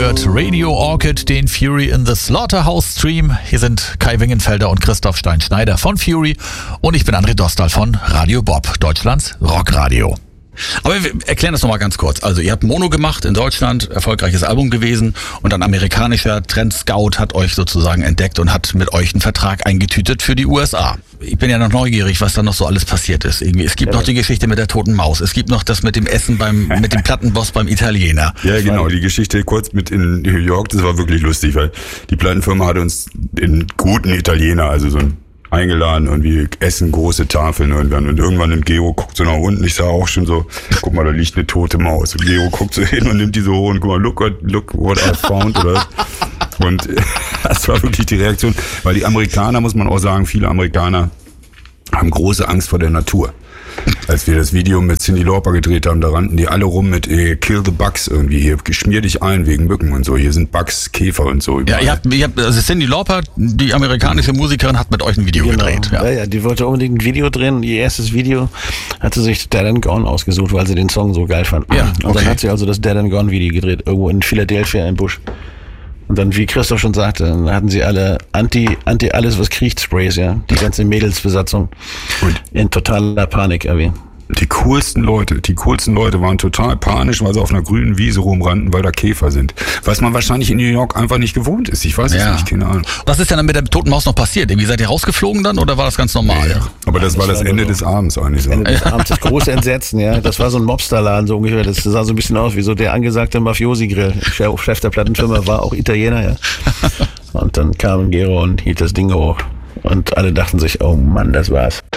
hört Radio Orchid, den Fury in the Slaughterhouse Stream. Hier sind Kai Wingenfelder und Christoph Stein-Schneider von Fury und ich bin André Dostal von Radio Bob, Deutschlands Rockradio. Aber wir erklären das nochmal ganz kurz. Also ihr habt Mono gemacht in Deutschland, erfolgreiches Album gewesen und ein amerikanischer Trendscout hat euch sozusagen entdeckt und hat mit euch einen Vertrag eingetütet für die USA. Ich bin ja noch neugierig, was da noch so alles passiert ist. Irgendwie, es gibt noch die Geschichte mit der toten Maus, es gibt noch das mit dem Essen mit dem Plattenboss beim Italiener. Ja, genau, die Geschichte kurz mit in New York, das war wirklich lustig, weil die Plattenfirma hat uns den guten Italiener, also so ein eingeladen, irgendwie essen große Tafeln irgendwann. Und irgendwann nimmt Gero, guckt so nach unten, ich sah auch schon so, guck mal, da liegt eine tote Maus. Und Gero guckt so hin und nimmt die so hoch und guck mal, look what I found, oder? Und das war wirklich die Reaktion, weil die Amerikaner, muss man auch sagen, viele Amerikaner haben große Angst vor der Natur. Als wir das Video mit Cyndi Lauper gedreht haben, da rannten die alle rum mit Kill the Bugs irgendwie hier, geschmier dich ein wegen Mücken und so, hier sind Bugs, Käfer und so. Überall. Ja, ihr habt also Cyndi Lauper, die amerikanische Musikerin, hat mit euch ein Video gedreht. Ja, die wollte unbedingt ein Video drehen. Ihr erstes Video hat sie sich Dead and Gone ausgesucht, weil sie den Song so geil fand. Ja, okay. Und dann hat sie also das Dead and Gone Video gedreht, irgendwo in Philadelphia im Busch. Und dann, wie Christoph schon sagte, dann hatten sie alle Anti alles, was kriecht, Sprays, ja. Die ganze Mädelsbesatzung. Und in totaler Panik irgendwie. Die coolsten Leute waren total panisch, weil sie auf einer grünen Wiese rumrannten, weil da Käfer sind. Was man wahrscheinlich in New York einfach nicht gewohnt ist. Ich weiß es nicht, keine Ahnung. Was ist denn dann mit der toten Maus noch passiert? Irgendwie seid ihr rausgeflogen dann oder war das ganz normal? Ja. Aber das war das Ende des Abends eigentlich so. Ende des Abends, das große Entsetzen, ja. Das war so ein Mobsterladen so ungefähr. Das sah so ein bisschen aus wie so der angesagte Mafiosi-Grill. Chef der Plattenfirma war auch Italiener, ja. Und dann kam Gero und hielt das Ding hoch. Und alle dachten sich, oh Mann, das war's.